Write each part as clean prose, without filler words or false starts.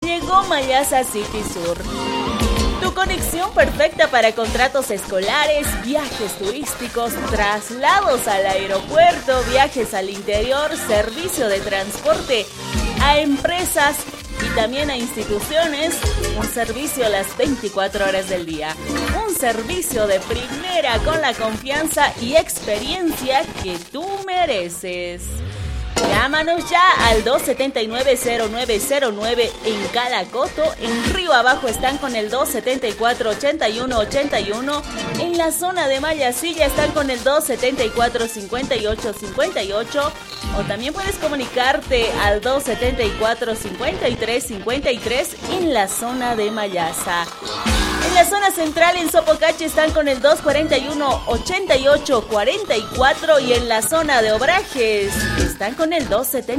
Llegó Mayasa City Sur. Tu conexión perfecta para contratos escolares, viajes turísticos, traslados al aeropuerto, viajes al interior, servicio de transporte a empresas y también a instituciones. Un servicio a las 24 horas del día. Un servicio de primera con la confianza y experiencia que tú mereces. Llámanos ya al 279-0909 en Calacoto. En Río Abajo están con el 274-8181. En la zona de Mayasilla están con el 274-5858. O también puedes comunicarte al 274-5353 en la zona de Mayasa. En la zona central, en Sopocachi, están con el 241-8844 y en la zona de Obrajes están con el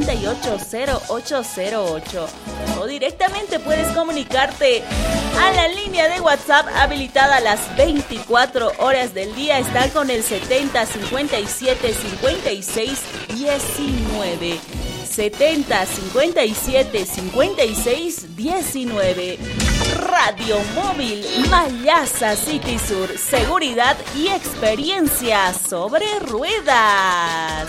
278-0808. O directamente puedes comunicarte a la línea de WhatsApp habilitada a las 24 horas del día. Están con el 70 57 56 19. 70 57 56 19. Radio Móvil Mayasa City Sur. Seguridad y experiencia sobre ruedas.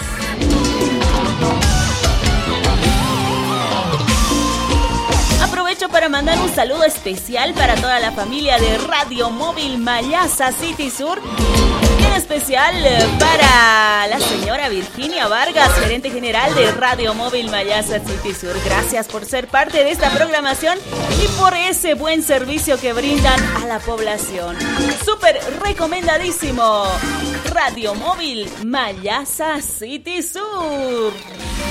Aprovecho para mandar un saludo especial para toda la familia de Radio Móvil Mayasa City Sur. En especial para la señora Virginia Vargas, gerente general de Radio Móvil Mayasa City Sur. Gracias por ser parte de esta programación y por ese buen servicio que brindan a la población. Súper recomendadísimo. Radio Móvil Mayasa City Sur.